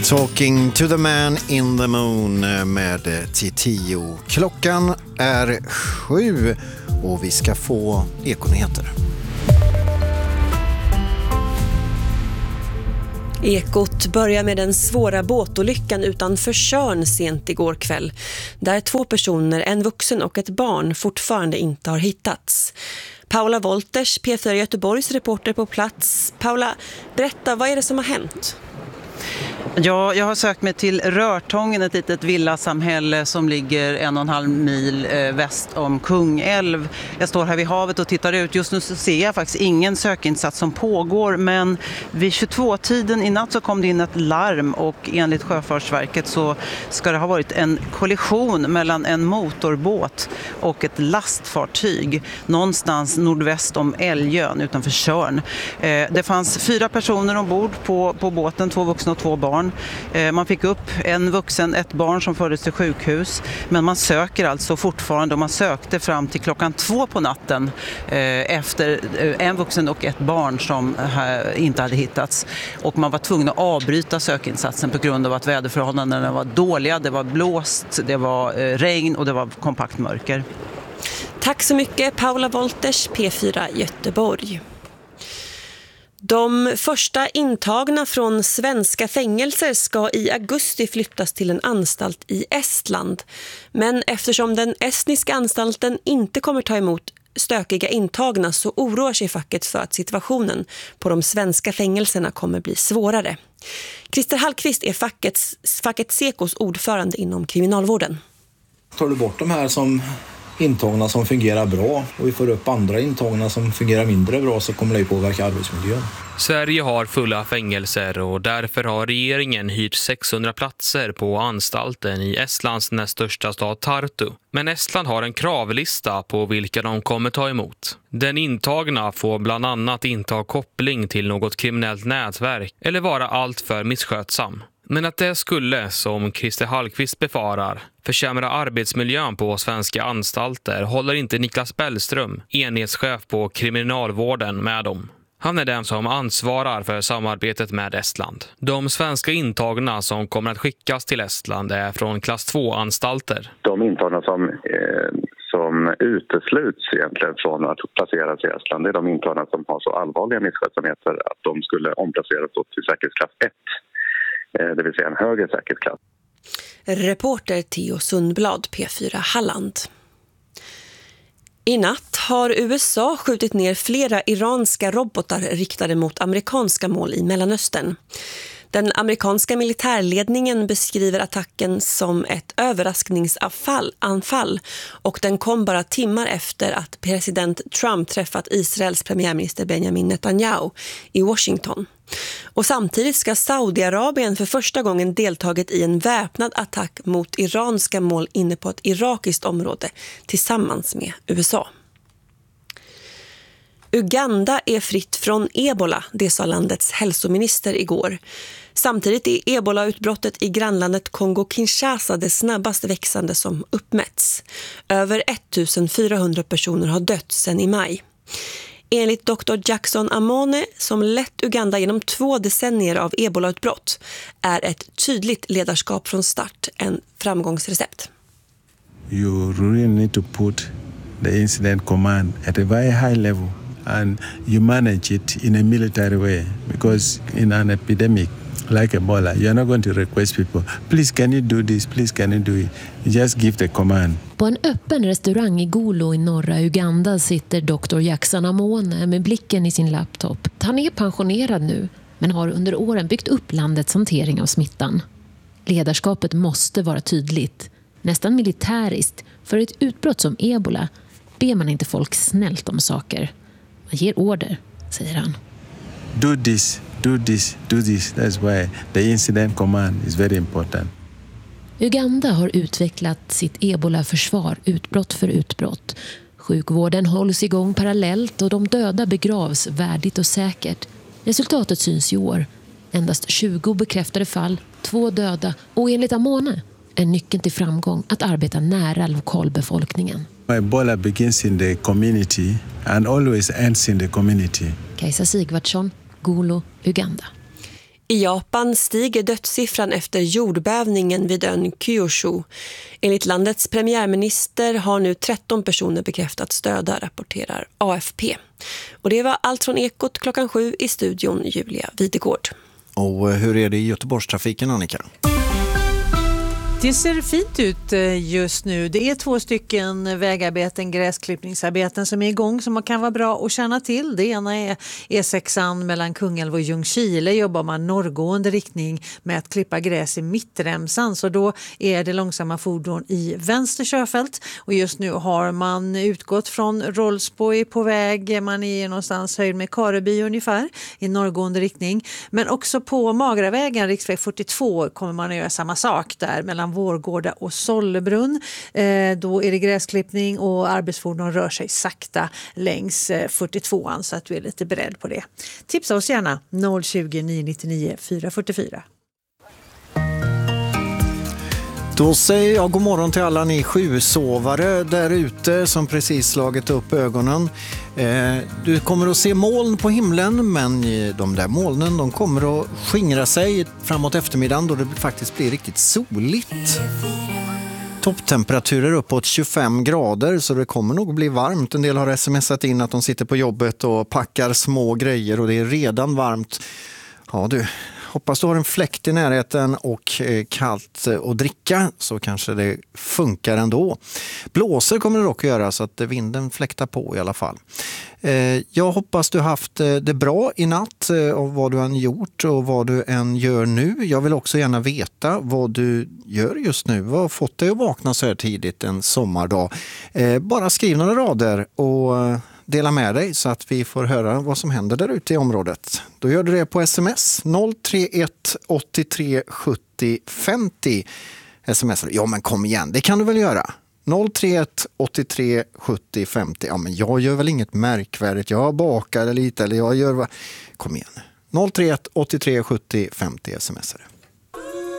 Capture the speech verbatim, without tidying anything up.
Talking to the man in the moon med Titio. Klockan är sju och vi ska få ekonyheter. Ekot börjar med den svåra båtolyckan utanför Tjörn sent igår kväll, där två personer, en vuxen och ett barn, fortfarande inte har hittats. Paula Wolters, P fyra Göteborgs reporter på plats. Paula, berätta, vad är det som har hänt? Ja, jag har sökt mig till Rörtången, ett litet villasamhälle som ligger en och en halv mil eh, väst om Kungälv. Jag står här vid havet och tittar ut. Just nu så ser jag faktiskt ingen sökinsats som pågår, men vid tjugotvå-tiden i natt så kom det in ett larm och enligt Sjöfartsverket så ska det ha varit en kollision mellan en motorbåt och ett lastfartyg någonstans nordväst om Älgön utanför Tjörn. Eh, det fanns fyra personer ombord på, på båten, två vuxna och två barn. Man fick upp en vuxen, ett barn som fördes till sjukhus, men man söker alltså fortfarande, och man sökte fram till klockan två på natten efter en vuxen och ett barn som inte hade hittats, och man var tvungen att avbryta sökinsatsen på grund av att väderförhållandena var dåliga. Det var blåst, det var regn och det var kompakt mörker. Tack så mycket, Paula Wolters, P fyra Göteborg. De första intagna från svenska fängelser ska i augusti flyttas till en anstalt i Estland. Men eftersom den estniska anstalten inte kommer ta emot stökiga intagna så oroar sig facket för att situationen på de svenska fängelserna kommer bli svårare. Christer Hallqvist är fackets, facket Sekos ordförande inom kriminalvården. Tar du bort de här som intagna som fungerar bra och vi får upp andra intagna som fungerar mindre bra, så kommer det ju påverka arbetsmiljön. Sverige har fulla fängelser och därför har regeringen hyrt sexhundra platser på anstalten i Estlands näst största stad Tartu. Men Estland har en kravlista på vilka de kommer ta emot. Den intagna får bland annat inte ha koppling till något kriminellt nätverk eller vara alltför misskötsam. Men att det skulle, som Christer Hallqvist befarar, försämra arbetsmiljön på svenska anstalter håller inte Niklas Bellström, enhetschef på kriminalvården, med om. Han är den som ansvarar för samarbetet med Estland. De svenska intagna som kommer att skickas till Estland är från klass två-anstalter. De intagna som, eh, som utesluts egentligen från att placeras i Estland, det är de intagna som har så allvarliga misskötsamheter att de skulle omplaceras till säkerhetsklass ett. Det vill säga en högre säkerhetsklass. Reporter Theo Sundblad, P fyra Halland. I natt har U S A skjutit ner flera iranska robotar riktade mot amerikanska mål i Mellanöstern. Den amerikanska militärledningen beskriver attacken som ett överraskningsanfall och den kom bara timmar efter att president Trump träffat Israels premiärminister Benjamin Netanyahu i Washington. Och samtidigt ska Saudiarabien för första gången deltagit i en väpnad attack mot iranska mål inne på ett irakiskt område tillsammans med U S A. Uganda är fritt från ebola, det sa landets hälsominister igår. Samtidigt är ebola-utbrottet i grannlandet Kongo-Kinshasa det snabbast växande som uppmätts. Över ettusenfyrahundra personer har dött sedan i maj. Enligt doktor Jackson Amone, som lett Uganda genom två decennier av ebola-utbrott, är ett tydligt ledarskap från start en framgångsrecept. You really need to put the incident command at a very high level and you manage it in a military way, because in an epidemic like Ebola, you're not going to request people, please can you do this, please can you do it. You just give the command. På en öppen restaurang i Gulu i norra Uganda sitter doktor Jackson Amone med blicken i sin laptop. Han är pensionerad nu, men har under åren byggt upp landets hantering av smittan. Ledarskapet måste vara tydligt, nästan militäriskt. För ett utbrott som ebola ber man inte folk snällt om saker. Man ger order, säger han. Do this, do this, do this. That's why the incident command is very important. Uganda har utvecklat sitt ebola-försvar utbrott för utbrott. Sjukvården hålls igång parallellt och de döda begravs värdigt och säkert. Resultatet syns i år. Endast tjugo bekräftade fall, två döda och enligt Amone är nyckeln till framgång att arbeta nära lokalbefolkningen. Ebola begins in the community and always ends in the community. Kajsa Sigvardsson, Gulu, Uganda. I Japan stiger dödssiffran efter jordbävningen vid ön Kyushu. Enligt landets premiärminister har nu tretton personer bekräftats döda, rapporterar A F P. Och det var allt från Ekot klockan sju, i studion Julia Videgård. Och hur är det i Göteborgstrafiken, Annika? Det ser fint ut just nu. Det är två stycken vägarbeten, gräsklippningsarbeten som är igång som man kan vara bra att känna till. Det ena är E sexan mellan Kungälv och Ljungskile. Jobbar man norrgående riktning med att klippa gräs i mittremsan. Så då är det långsamma fordon i vänster körfält. Och just nu har man utgått från Rollsborg på väg. Man är någonstans höjd med Kareby ungefär i norrgående riktning. Men också på Magravägen, riksväg fyrtiotvå, kommer man att göra samma sak där mellan Vårgårda och Sollebrunn. Eh, då är det gräsklippning och arbetsfordon rör sig sakta längs eh, fyrtiotvåan, så att du är lite beredd på det. Tipsa oss gärna noll tjugo, nio nittionio, fyra fyrtiofyra. Då säger jag god morgon till alla ni sjusovare där ute som precis slagit upp ögonen. Eh, du kommer att se moln på himlen, men de där molnen de kommer att skingra sig framåt eftermiddagen då det faktiskt blir riktigt soligt. Topptemperaturer uppåt tjugofem grader, så det kommer nog bli varmt. En del har smsat in att de sitter på jobbet och packar små grejer och det är redan varmt. Ja du, hoppas du har en fläkt i närheten och kallt att dricka, så kanske det funkar ändå. Blåser kommer det dock att göra så att vinden fläktar på i alla fall. Jag hoppas du haft det bra i natt av vad du än gjort och vad du än gör nu. Jag vill också gärna veta vad du gör just nu. Vad har fått dig att vakna så här tidigt en sommardag? Bara skriv några rader och dela med dig så att vi får höra vad som händer där ute i området. Då gör du det på sms noll tre ett åtta tre sjuttio femtio. Sms. Ja men kom igen, det kan du väl göra. noll tre ett åtta tre sjuttio femtio. Ja men jag gör väl inget märkvärdigt. Jag bakar lite eller jag gör vad... Kom igen. noll tre ett åtta tre sjuttio femtio smsare.